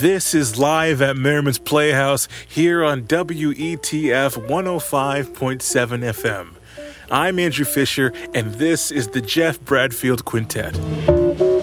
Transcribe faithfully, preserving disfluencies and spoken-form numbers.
This is live at Merriman's Playhouse here on W E T F one oh five point seven F M. I'm Andrew Fisher, and this is the Jeff Bradfield Quintet.